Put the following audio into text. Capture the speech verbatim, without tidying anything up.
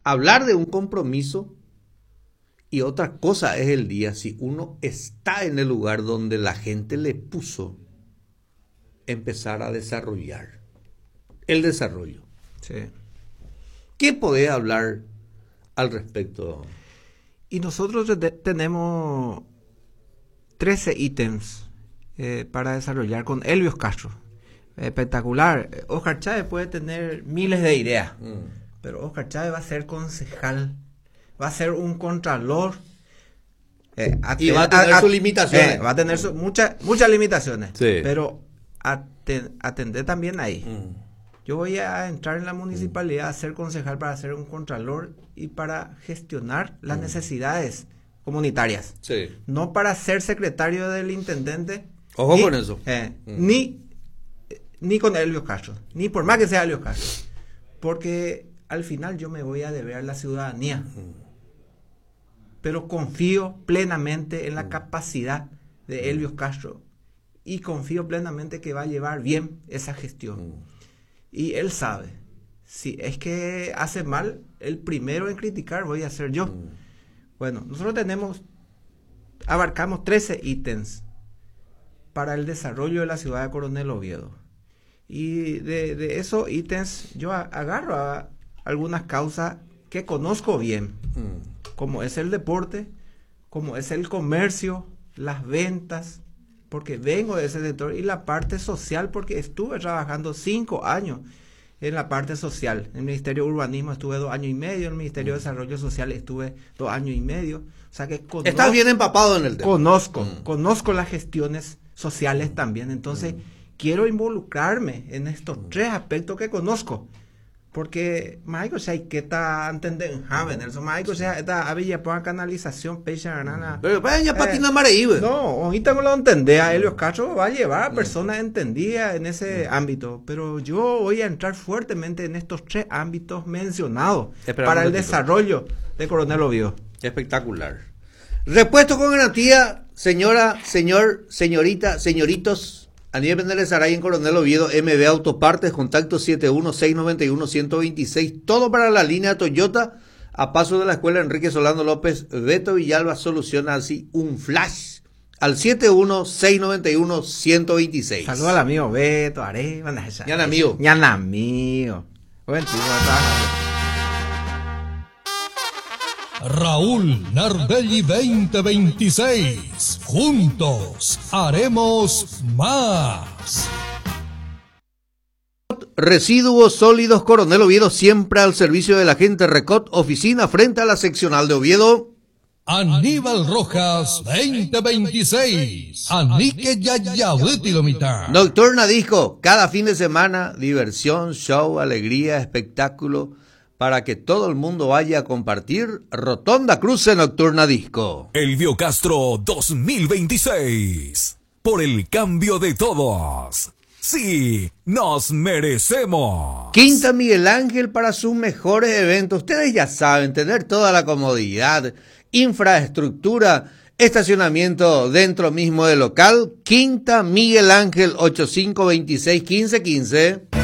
hablar de un compromiso y otra cosa es el día si uno está en el lugar donde la gente le puso empezar a desarrollar el desarrollo. Sí. ¿Qué podés hablar al respecto? Y nosotros te- tenemos trece ítems eh, para desarrollar con Elvios Castro. Espectacular. Oscar Chávez puede tener miles de ideas, Mm. pero Oscar Chávez va a ser concejal, va a ser un contralor. eh, Y va a tener a- a- sus limitaciones. eh, va a tener su- muchas muchas limitaciones. Sí. Pero aten- atender también ahí. Mm. Yo voy a entrar en la municipalidad a ser concejal para ser un contralor y para gestionar las necesidades comunitarias. Sí. No para ser secretario del intendente. Ojo ni- con eso. eh, Mm. Ni, ni con Elvio Castro. Ni por más que sea Elvio Castro. Porque al final yo me voy a deber a la ciudadanía. Pero confío plenamente en la capacidad de Elvio Castro. Y confío plenamente que va a llevar bien esa gestión. Y él sabe. Si es que hace mal, el primero en criticar voy a ser yo. Bueno, nosotros tenemos, abarcamos trece ítems para el desarrollo de la ciudad de Coronel Oviedo. Y de, de esos ítems yo a- agarro a algunas causas que conozco bien, Mm. como es el deporte, como es el comercio, las ventas, porque vengo de ese sector, y la parte social, porque estuve trabajando cinco años en la parte social. En el Ministerio de Urbanismo estuve dos años y medio, en el Ministerio de Desarrollo Social estuve dos años y medio. O sea que conozco, Estás bien empapado en el tema. conozco, Mm. conozco las gestiones sociales también. Entonces, quiero involucrarme en estos tres aspectos que conozco. Porque, Michael, si hay que estar entender Haven, el Michael, o sea, esta había por canalización, peixe, banana. Pero pues, ya Eh, patina mareíbe. No, ahorita no lo entendé. A Elio Castro va a llevar a personas entendidas en ese ámbito. Pero yo voy a entrar fuertemente en estos tres ámbitos mencionados Espera para un el ratito. desarrollo de Coronel Oviedo. Espectacular. Repuesto con garantía, señora, señor, señorita, señoritos. Aníbal Pendeles Saray en Coronel Oviedo, M B Autopartes, contacto siete uno seis nueve uno uno uno dos seis. Todo para la línea Toyota, a paso de la escuela Enrique Solano López. Beto Villalba soluciona así un flash al siete uno seis nueve uno uno uno dos seis. Saludos al amigo Beto, Arevana. Ñan amigo. Ñan amigo. Buen tipo, trabaja. Raúl Nardelli veinte veintiséis. Juntos haremos más. Residuos sólidos Coronel Oviedo, siempre al servicio de la gente. Recot, oficina frente a la seccional de Oviedo. Aníbal Rojas veinte veintiséis. Anique Yayahuitilomita. Nocturna Disco, cada fin de semana, diversión, show, alegría, espectáculo, para que todo el mundo vaya a compartir. Rotonda Cruce Nocturna Disco. Elvio Castro dos mil veintiséis. Por el cambio de todos. Sí, nos merecemos. Quinta Miguel Ángel para sus mejores eventos. Ustedes ya saben, tener toda la comodidad, infraestructura, estacionamiento dentro mismo del local. Quinta Miguel Ángel, ochenta y cinco veintiséis quince quince.